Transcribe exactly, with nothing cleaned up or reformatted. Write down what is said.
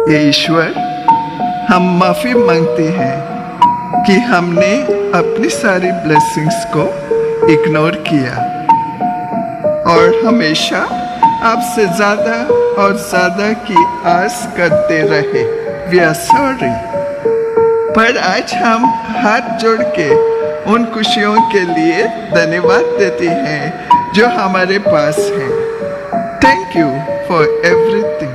हे ईश्वर, हम माफ़ी मांगते हैं कि हमने अपनी सारी ब्लेसिंग्स को इग्नोर किया और हमेशा आपसे ज़्यादा और ज़्यादा की आस करते रहे। We are sorry. पर आज हम हाथ जोड़ के उन खुशियों के लिए धन्यवाद देते हैं जो हमारे पास है। Thank you for everything.